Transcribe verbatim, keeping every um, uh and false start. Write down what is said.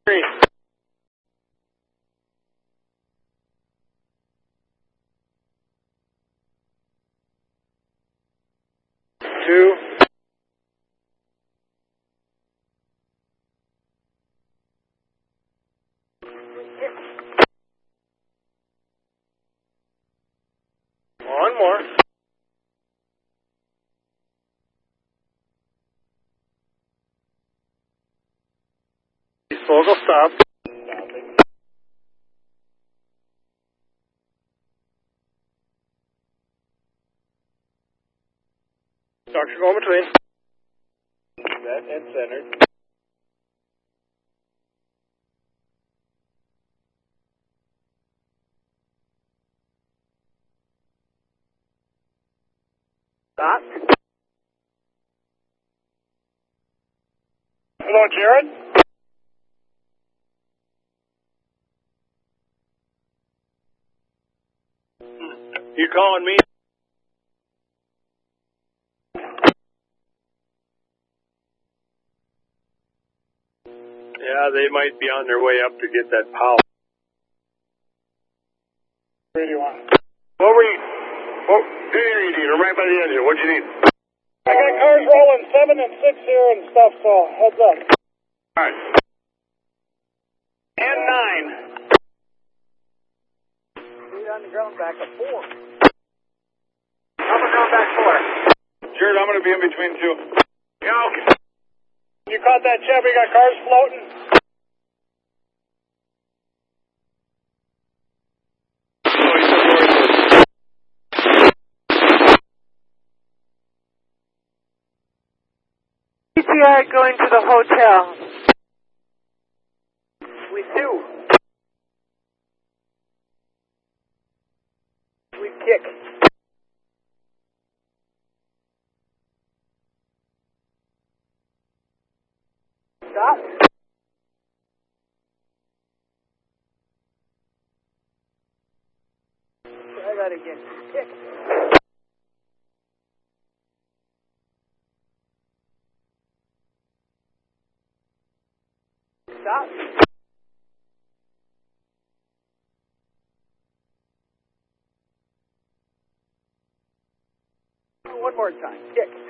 Three. Two. One more. Vogel, stop. Stopping. Structure going between. Set and centered. Stop. Hello, Jared. You calling me? Yeah, they might be on their way up to get that power. Where do you want? What were you? What, who are you needing? I'm right by the engine. What'd you need? I got cars rolling seven and six here and stuff, so heads up. All right. And nine. Speed on the ground back at four. Up and down back four. Jared, I'm going to be in between two. Yeah, okay. You caught that, Chevy? We got cars floating? P T R going to the hotel. We two. We kick. Stop. Try that again. Kick. Stop. One more time. Kick.